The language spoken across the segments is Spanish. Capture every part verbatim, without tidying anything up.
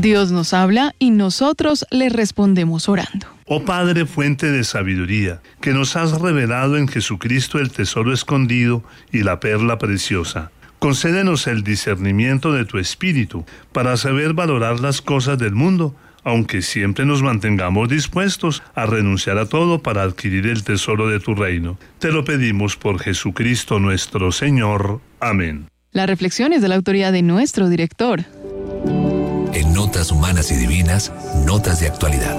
Dios nos habla y nosotros le respondemos orando. Oh Padre, fuente de sabiduría, que nos has revelado en Jesucristo el tesoro escondido y la perla preciosa. Concédenos el discernimiento de tu Espíritu para saber valorar las cosas del mundo, aunque siempre nos mantengamos dispuestos a renunciar a todo para adquirir el tesoro de tu reino. Te lo pedimos por Jesucristo nuestro Señor. Amén. La reflexión es de la autoría de nuestro director. En Notas Humanas y Divinas, Notas de Actualidad.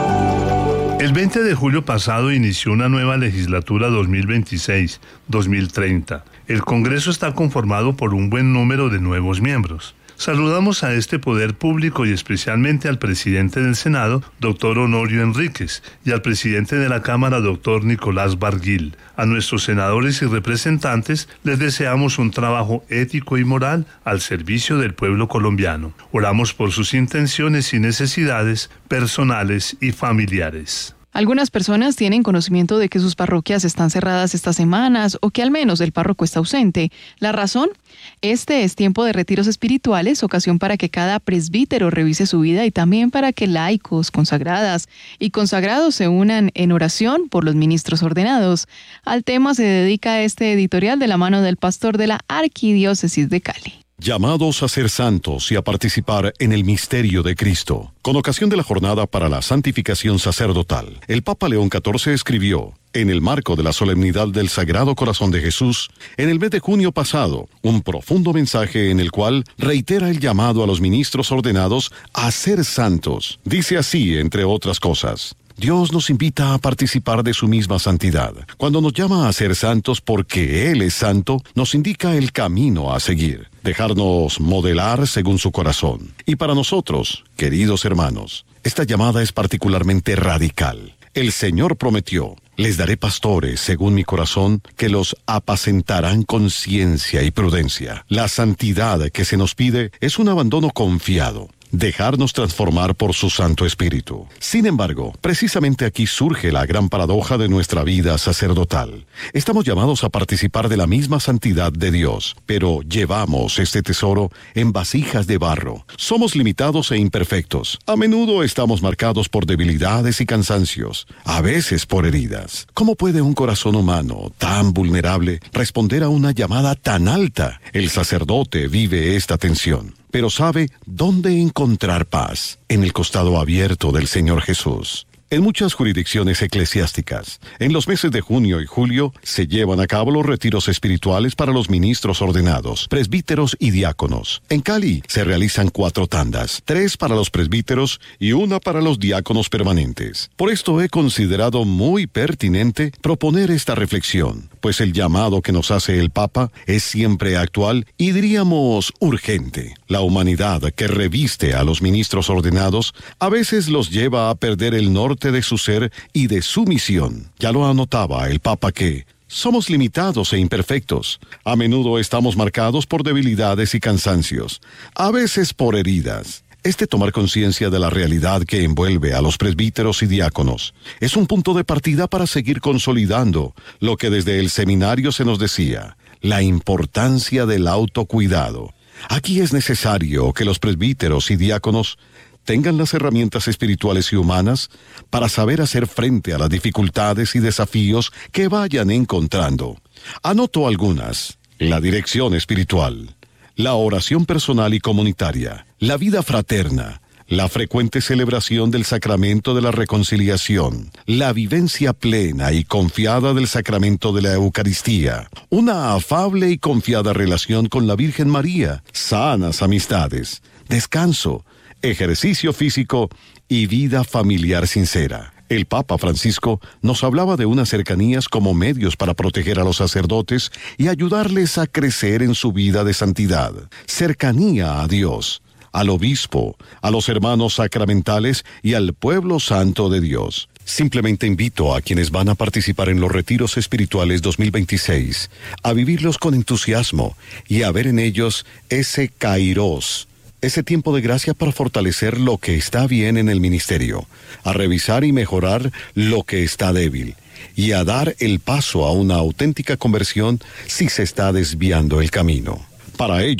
El veinte de julio pasado inició una nueva legislatura dos mil veintiséis dos mil treinta. El Congreso está conformado por un buen número de nuevos miembros. Saludamos a este poder público y especialmente al presidente del Senado, doctor Honorio Enríquez, y al presidente de la Cámara, doctor Nicolás Barguil. A nuestros senadores y representantes les deseamos un trabajo ético y moral al servicio del pueblo colombiano. Oramos por sus intenciones y necesidades personales y familiares. Algunas personas tienen conocimiento de que sus parroquias están cerradas estas semanas o que al menos el párroco está ausente. ¿La razón? Este es tiempo de retiros espirituales, ocasión para que cada presbítero revise su vida y también para que laicos, consagradas y consagrados se unan en oración por los ministros ordenados. Al tema se dedica este editorial de la mano del pastor de la Arquidiócesis de Cali. Llamados a ser santos y a participar en el misterio de Cristo. Con ocasión de la jornada para la santificación sacerdotal, el Papa León catorce escribió: en el marco de la solemnidad del Sagrado Corazón de Jesús, en el mes de junio pasado, un profundo mensaje en el cual reitera el llamado a los ministros ordenados a ser santos. Dice así, entre otras cosas: Dios nos invita a participar de su misma santidad. Cuando nos llama a ser santos porque Él es santo, nos indica el camino a seguir, dejarnos modelar según su corazón. Y para nosotros, queridos hermanos, esta llamada es particularmente radical. El Señor prometió: les daré pastores según mi corazón, que los apacentarán con ciencia y prudencia. La santidad que se nos pide es un abandono confiado, dejarnos transformar por su Santo Espíritu. Sin embargo, precisamente aquí surge la gran paradoja de nuestra vida sacerdotal. Estamos llamados a participar de la misma santidad de Dios, pero llevamos este tesoro en vasijas de barro. Somos limitados e imperfectos. A menudo estamos marcados por debilidades y cansancios, a veces por heridas. ¿Cómo puede un corazón humano tan vulnerable responder a una llamada tan alta? El sacerdote vive esta tensión, pero sabe dónde encontrar paz: en el costado abierto del Señor Jesús. En muchas jurisdicciones eclesiásticas, en los meses de junio y julio, se llevan a cabo los retiros espirituales para los ministros ordenados, presbíteros y diáconos. En Cali se realizan cuatro tandas, tres para los presbíteros y una para los diáconos permanentes. Por esto he considerado muy pertinente proponer esta reflexión, pues el llamado que nos hace el Papa es siempre actual y diríamos urgente. La humanidad que reviste a los ministros ordenados a veces los lleva a perder el norte de su ser y de su misión. Ya lo anotaba el Papa que somos limitados e imperfectos. A menudo estamos marcados por debilidades y cansancios, a veces por heridas. Este tomar conciencia de la realidad que envuelve a los presbíteros y diáconos es un punto de partida para seguir consolidando lo que desde el seminario se nos decía: la importancia del autocuidado. Aquí es necesario que los presbíteros y diáconos tengan las herramientas espirituales y humanas para saber hacer frente a las dificultades y desafíos que vayan encontrando. Anoto algunas: la dirección espiritual, la oración personal y comunitaria, la vida fraterna, la frecuente celebración del sacramento de la reconciliación, la vivencia plena y confiada del sacramento de la Eucaristía, una afable y confiada relación con la Virgen María, sanas amistades, descanso, ejercicio físico y vida familiar sincera. El Papa Francisco nos hablaba de unas cercanías como medios para proteger a los sacerdotes y ayudarles a crecer en su vida de santidad. Cercanía a Dios, al obispo, a los hermanos sacramentales y al pueblo santo de Dios. Simplemente invito a quienes van a participar en los retiros espirituales dos mil veintiséis a vivirlos con entusiasmo y a ver en ellos ese kairos, ese tiempo de gracia para fortalecer lo que está bien en el ministerio, a revisar y mejorar lo que está débil, y a dar el paso a una auténtica conversión si se está desviando el camino. Para ello,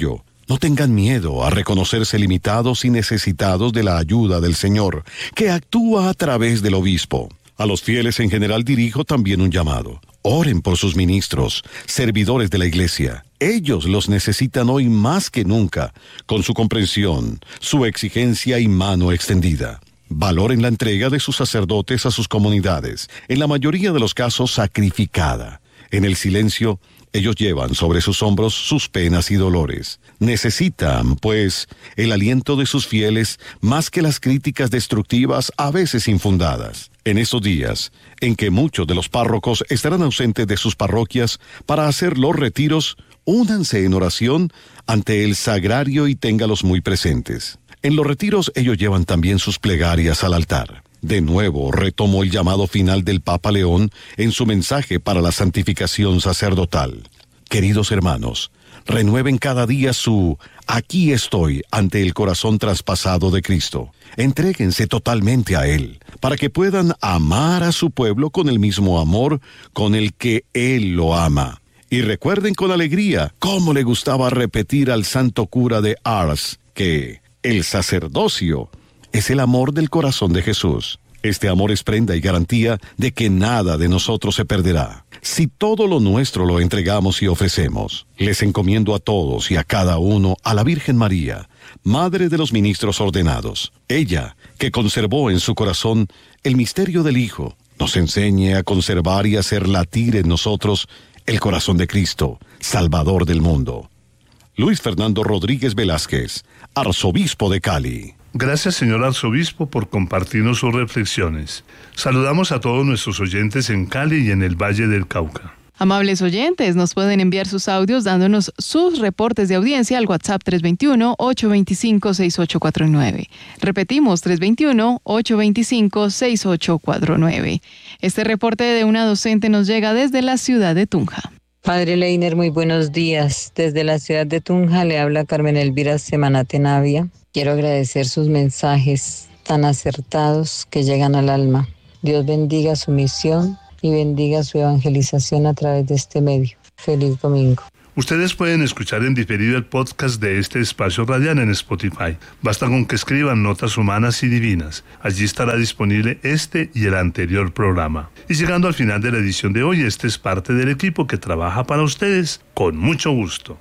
No tengan miedo a reconocerse limitados y necesitados de la ayuda del Señor, que actúa a través del obispo. A los fieles en general dirijo también un llamado. Oren por sus ministros, servidores de la iglesia. Ellos los necesitan hoy más que nunca, con su comprensión, su exigencia y mano extendida. Valoren la entrega de sus sacerdotes a sus comunidades, en la mayoría de los casos sacrificada. En el silencio, ellos llevan sobre sus hombros sus penas y dolores. Necesitan, pues, el aliento de sus fieles más que las críticas destructivas a veces infundadas. En estos días, en que muchos de los párrocos estarán ausentes de sus parroquias para hacer los retiros, únanse en oración ante el sagrario y téngalos muy presentes. En los retiros ellos llevan también sus plegarias al altar. De nuevo retomó el llamado final del Papa León en su mensaje para la santificación sacerdotal. Queridos hermanos, renueven cada día su «aquí estoy» ante el corazón traspasado de Cristo. Entréguense totalmente a Él, para que puedan amar a su pueblo con el mismo amor con el que Él lo ama. Y recuerden con alegría cómo le gustaba repetir al santo cura de Ars que el sacerdocio es el amor del corazón de Jesús. Este amor es prenda y garantía de que nada de nosotros se perderá. Si todo lo nuestro lo entregamos y ofrecemos, les encomiendo a todos y a cada uno a la Virgen María, Madre de los ministros ordenados. Ella, que conservó en su corazón el misterio del Hijo, nos enseñe a conservar y hacer latir en nosotros el corazón de Cristo, Salvador del mundo. Luis Fernando Rodríguez Velázquez, arzobispo de Cali. Gracias, señor arzobispo, por compartirnos sus reflexiones. Saludamos a todos nuestros oyentes en Cali y en el Valle del Cauca. Amables oyentes, nos pueden enviar sus audios dándonos sus reportes de audiencia al WhatsApp tres dos uno, ocho dos cinco, seis ocho cuatro nueve. Repetimos, tres dos uno, ocho dos cinco, seis ocho cuatro nueve. Este reporte de una docente nos llega desde la ciudad de Tunja. Padre Leiner, muy buenos días. Desde la ciudad de Tunja le habla Carmen Elvira Semanate Navia. Quiero agradecer sus mensajes tan acertados que llegan al alma. Dios bendiga su misión y bendiga su evangelización a través de este medio. Feliz domingo. Ustedes pueden escuchar en diferido el podcast de este espacio radial en Spotify. Basta con que escriban Notas Humanas y Divinas. Allí estará disponible este y el anterior programa. Y llegando al final de la edición de hoy, este es parte del equipo que trabaja para ustedes con mucho gusto.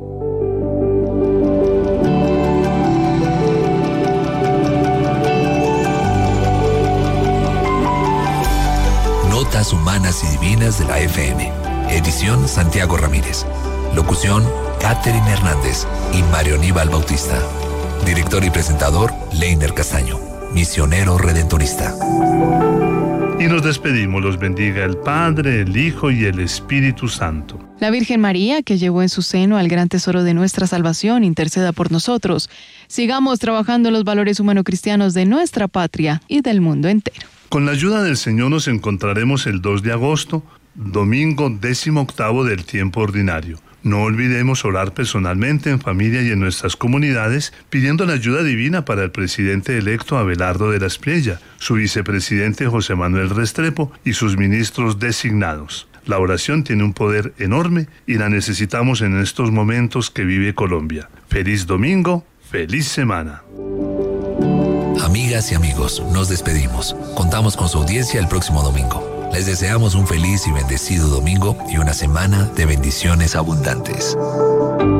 Notas Humanas y Divinas de la F M. Edición Santiago Ramírez. Locución Catherine Hernández y Mario Aníbal Bautista. Director y presentador Leiner Castaño. Misionero redentorista. Y nos despedimos. Los bendiga el Padre, el Hijo y el Espíritu Santo. La Virgen María, que llevó en su seno al gran tesoro de nuestra salvación, interceda por nosotros. Sigamos trabajando en los valores humano-cristianos de nuestra patria y del mundo entero. Con la ayuda del Señor nos encontraremos el dos de agosto, domingo décimo octavo del tiempo ordinario. No olvidemos orar personalmente en familia y en nuestras comunidades, pidiendo la ayuda divina para el presidente electo Abelardo de la Espriella, su vicepresidente José Manuel Restrepo y sus ministros designados. La oración tiene un poder enorme y la necesitamos en estos momentos que vive Colombia. Feliz domingo, feliz semana. Amigas y amigos, nos despedimos. Contamos con su audiencia el próximo domingo. Les deseamos un feliz y bendecido domingo y una semana de bendiciones abundantes.